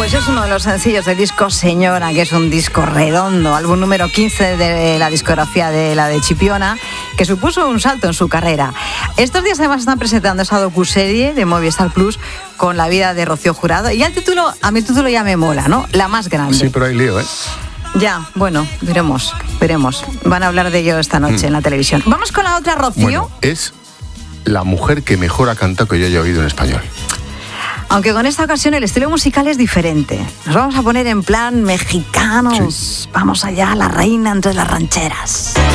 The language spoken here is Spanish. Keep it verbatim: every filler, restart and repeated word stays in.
Pues es uno de los sencillos del disco Señora, que es un disco redondo, álbum número quince de la discografía de la de Chipiona, que supuso un salto en su carrera. Estos días además están presentando esa docuserie de Movistar Plus con la vida de Rocío Jurado. Y ya el título, a mi el título ya me mola, ¿no? La más grande. Sí, pero hay lío, ¿eh? Ya, bueno, veremos, veremos. Van a hablar de ello esta noche mm. en la televisión. Vamos con la otra, Rocío. Bueno, es la mujer que mejor ha cantado que yo haya oído en español. Aunque con esta ocasión el estilo musical es diferente. Nos vamos a poner en plan mexicanos. Sí. Vamos allá, la reina entre las rancheras.